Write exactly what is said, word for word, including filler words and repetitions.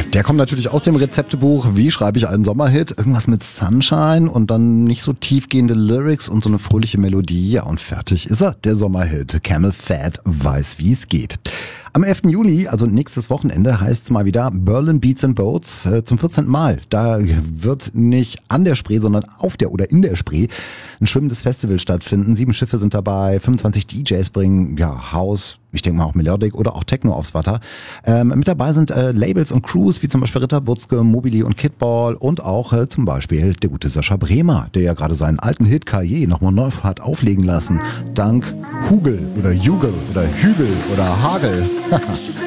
Der kommt natürlich aus dem Rezeptebuch. Wie schreibe ich einen Sommerhit? Irgendwas mit Sunshine und dann nicht so tiefgehende Lyrics und so eine fröhliche Melodie. Ja, und fertig ist er, der Sommerhit. Camel Fat weiß, wie es geht. Am elften Juli, also nächstes Wochenende, heißt es mal wieder Berlin Beats and Boats äh, zum vierzehnten Mal. Da wird nicht an der Spree, sondern auf der oder in der Spree ein schwimmendes Festival stattfinden. Sieben Schiffe sind dabei, fünfundzwanzig D Js bringen ja House, ich denke mal auch Melodic oder auch Techno aufs Wasser. Ähm, mit dabei sind äh, Labels und Crews wie zum Beispiel Ritter Butzke, Mobili und Kidball und auch äh, zum Beispiel der gute Sascha Bremer, der ja gerade seinen alten Hit Kaye nochmal neu hat auflegen lassen. Dank Hugel oder Jugel oder Hügel oder Hagel.